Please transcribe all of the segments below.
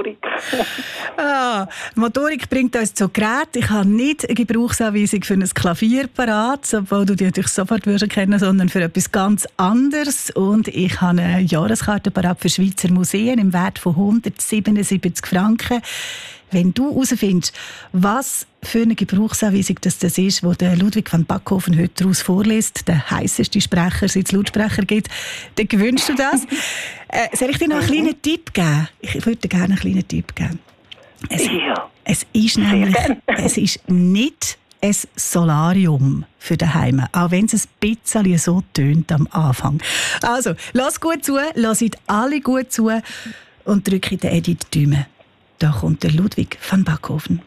Motorik. Motorik bringt uns zu Geräten. Ich habe nicht eine Gebrauchsanweisung für ein Klavier parat, obwohl du die natürlich sofort erkennen würdest, sondern für etwas ganz anderes. Und ich habe eine Jahreskarte parat für Schweizer Museen im Wert von 177 Franken. Wenn du herausfindest, was für eine Gebrauchsanweisung das ist, die der Ludwig van Backhofen heute daraus vorliest, der heisseste Sprecher, seit es Lautsprecher gibt, dann gewünschst du das. Soll ich dir noch einen kleinen Tipp geben? Ich würde dir gerne einen kleinen Tipp geben. Es ist nämlich, es ist nicht ein Solarium für daheim, auch wenn es ein bisschen so tönt am Anfang. Also, lass gut zu, lasst alle gut zu und drücke den Edit die Daumen. Da kommt der Ludwig van Backhofen.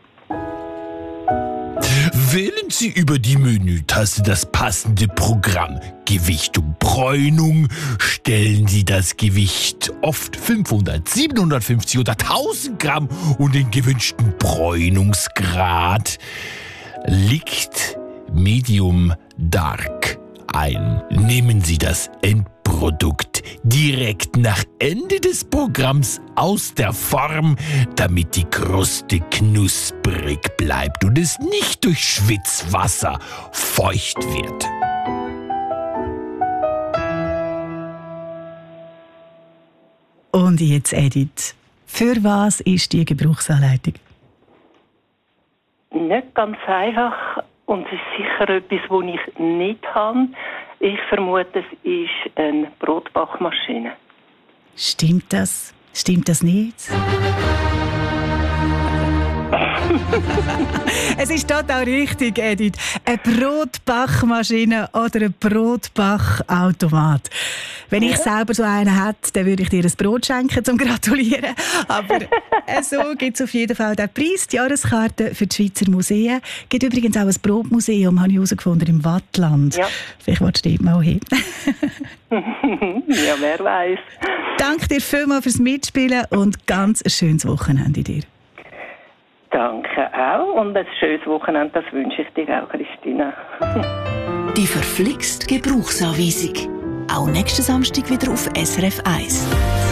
Wählen Sie über die Menütaste das passende Programm. Gewicht und Bräunung. Stellen Sie das Gewicht oft 500, 750 oder 1000 Gramm und den gewünschten Bräunungsgrad. Liegt Medium Dark ein. Nehmen Sie das Endprodukt direkt nach Ende des Programms aus der Form, damit die Kruste knusprig bleibt und es nicht durch Schwitzwasser feucht wird. Und jetzt, Edith, für was ist die Gebrauchsanleitung? Nicht ganz einfach und es ist sicher etwas, das ich nicht habe. Ich vermute, es ist eine Brotbackmaschine. Stimmt das? Stimmt das nicht? Es ist total richtig, Edith. Eine Brotbachmaschine oder ein Brotbachautomat. Wenn ich selber so einen hätte, dann würde ich dir ein Brot schenken, zum Gratulieren. Aber so gibt es auf jeden Fall den Preis, die Jahreskarte für die Schweizer Museen. Es gibt übrigens auch ein Brotmuseum, habe ich herausgefunden, im Wattland. Ja. Vielleicht willst du dort mal hin. Ja, wer weiß. Danke dir vielmals fürs Mitspielen und ganz ein schönes Wochenende dir. Danke auch und ein schönes Wochenende, das wünsche ich dir auch, Christina. Die verflixt Gebrauchsanweisung. Auch nächsten Samstag wieder auf SRF 1.